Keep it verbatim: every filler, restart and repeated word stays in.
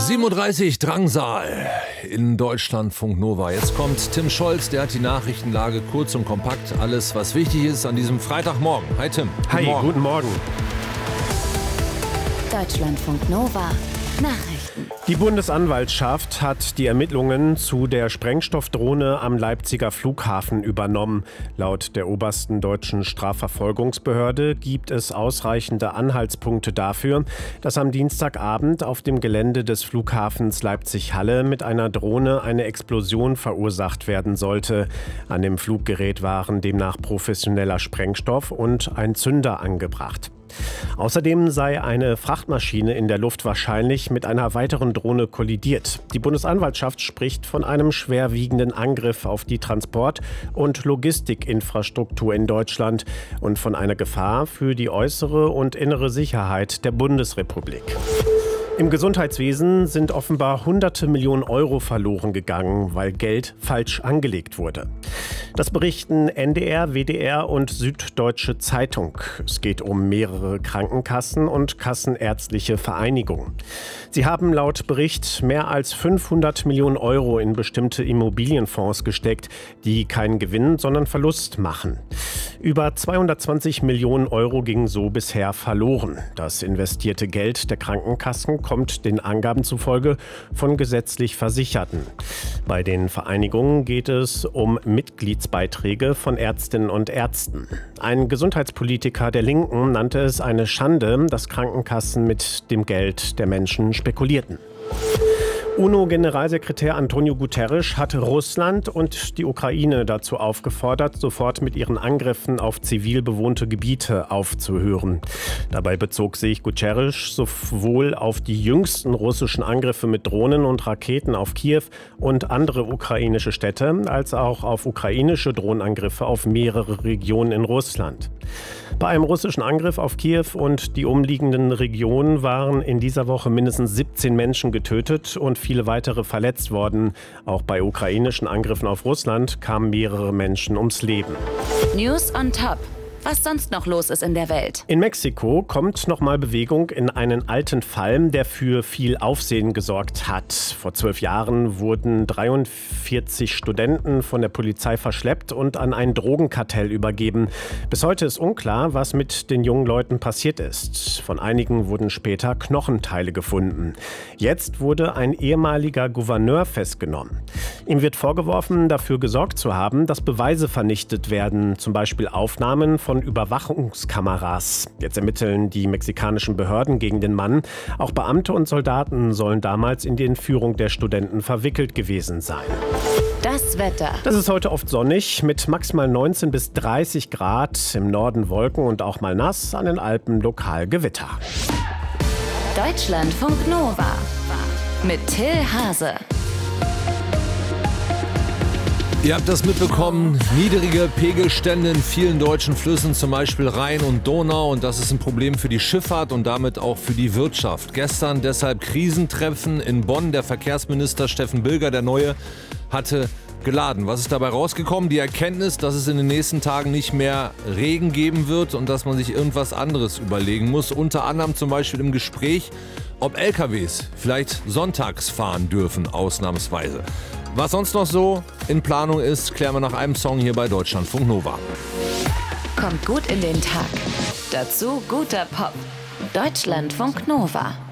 sieben Uhr dreißig, Drangsal in Deutschlandfunk Nova. Jetzt kommt Tim Scholz, der hat die Nachrichtenlage kurz und kompakt. Alles, was wichtig ist an diesem Freitagmorgen. Hi Tim. Hi, guten Morgen. Guten Morgen. Deutschlandfunk Nova. Nachrichten. Die Bundesanwaltschaft hat die Ermittlungen zu der Sprengstoffdrohne am Leipziger Flughafen übernommen. Laut der obersten deutschen Strafverfolgungsbehörde gibt es ausreichende Anhaltspunkte dafür, dass am Dienstagabend auf dem Gelände des Flughafens Leipzig-Halle mit einer Drohne eine Explosion verursacht werden sollte. An dem Fluggerät waren demnach professioneller Sprengstoff und ein Zünder angebracht. Außerdem sei eine Frachtmaschine in der Luft wahrscheinlich mit einer weiteren Drohne kollidiert. Die Bundesanwaltschaft spricht von einem schwerwiegenden Angriff auf die Transport- und Logistikinfrastruktur in Deutschland und von einer Gefahr für die äußere und innere Sicherheit der Bundesrepublik. Im Gesundheitswesen sind offenbar hunderte Millionen Euro verloren gegangen, weil Geld falsch angelegt wurde. Das berichten N D R, W D R und Süddeutsche Zeitung. Es geht um mehrere Krankenkassen und kassenärztliche Vereinigungen. Sie haben laut Bericht mehr als fünfhundert Millionen Euro in bestimmte Immobilienfonds gesteckt, die keinen Gewinn, sondern Verlust machen. Über zweihundertzwanzig Millionen Euro gingen so bisher verloren. Das investierte Geld der Krankenkassen kommt den Angaben zufolge von gesetzlich Versicherten. Bei den Vereinigungen geht es um Mitgliedsbeiträge von Ärztinnen und Ärzten. Ein Gesundheitspolitiker der Linken nannte es eine Schande, dass Krankenkassen mit dem Geld der Menschen spekulierten. UNO-Generalsekretär Antonio Guterres hat Russland und die Ukraine dazu aufgefordert, sofort mit ihren Angriffen auf zivil bewohnte Gebiete aufzuhören. Dabei bezog sich Guterres sowohl auf die jüngsten russischen Angriffe mit Drohnen und Raketen auf Kiew und andere ukrainische Städte, als auch auf ukrainische Drohnenangriffe auf mehrere Regionen in Russland. Bei einem russischen Angriff auf Kiew und die umliegenden Regionen waren in dieser Woche mindestens siebzehn Menschen getötet und viele weitere verletzt worden. Auch bei ukrainischen Angriffen auf Russland kamen mehrere Menschen ums Leben. News on Top. Was sonst noch los ist in der Welt. In Mexiko kommt nochmal Bewegung in einen alten Fall, der für viel Aufsehen gesorgt hat. Vor zwölf Jahren wurden dreiundvierzig Studenten von der Polizei verschleppt und an ein Drogenkartell übergeben. Bis heute ist unklar, was mit den jungen Leuten passiert ist. Von einigen wurden später Knochenteile gefunden. Jetzt wurde ein ehemaliger Gouverneur festgenommen. Ihm wird vorgeworfen, dafür gesorgt zu haben, dass Beweise vernichtet werden, zum Beispiel Aufnahmen von Überwachungskameras. Jetzt ermitteln die mexikanischen Behörden gegen den Mann. Auch Beamte und Soldaten sollen damals in die Entführung der Studenten verwickelt gewesen sein. Das Wetter. Das ist heute oft sonnig mit maximal neunzehn bis dreißig Grad. Im Norden Wolken und auch mal nass, an den Alpen lokal Gewitter. Deutschlandfunk Nova mit Till Hase. Ihr habt das mitbekommen, niedrige Pegelstände in vielen deutschen Flüssen, zum Beispiel Rhein und Donau. Und das ist ein Problem für die Schifffahrt und damit auch für die Wirtschaft. Gestern deshalb Krisentreffen in Bonn. Der Verkehrsminister Steffen Bilger, der Neue, hatte geladen. Was ist dabei rausgekommen? Die Erkenntnis, dass es in den nächsten Tagen nicht mehr Regen geben wird und dass man sich irgendwas anderes überlegen muss. Unter anderem zum Beispiel im Gespräch, ob L K Ws vielleicht sonntags fahren dürfen, ausnahmsweise. Was sonst noch so in Planung ist, klären wir nach einem Song hier bei Deutschlandfunk Nova. Kommt gut in den Tag. Dazu guter Pop. Deutschlandfunk Nova.